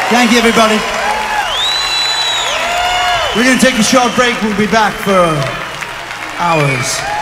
Thank you, everybody. We're going to take a short break. We'll be back for hours.